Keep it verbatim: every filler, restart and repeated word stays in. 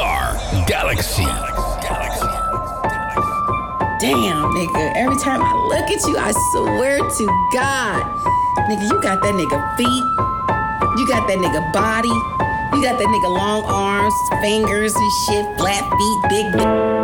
are Galaxy. Damn, nigga. Every time I look at you, I swear to God. Nigga, you got that nigga feet. You got that nigga body. You got that nigga long arms, fingers and shit, flat feet, big dick.